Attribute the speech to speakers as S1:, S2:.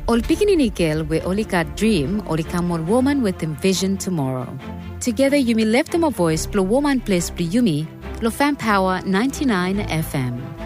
S1: Ol pikininikel we olika dream olikamon woman with envision tomorrow. Together Yumi left them a voice plo woman place plo Yumi plo fan power 99 FM.